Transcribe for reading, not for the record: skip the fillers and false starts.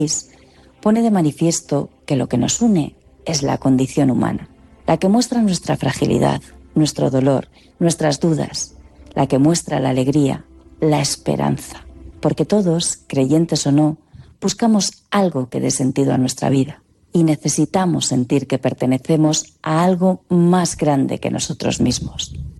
pone de manifiesto que lo que nos une es la condición humana, la que muestra nuestra fragilidad, nuestro dolor, nuestras dudas, la que muestra la alegría, la esperanza, porque todos, creyentes o no, buscamos algo que dé sentido a nuestra vida y necesitamos sentir que pertenecemos a algo más grande que nosotros mismos.